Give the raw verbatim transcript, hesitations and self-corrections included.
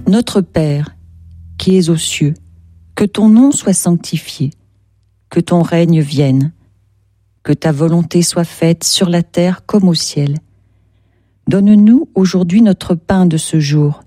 Notre Père, qui es aux cieux, que ton nom soit sanctifié, que ton règne vienne, que ta volonté soit faite sur la terre comme au ciel. Donne-nous aujourd'hui notre pain de ce jour.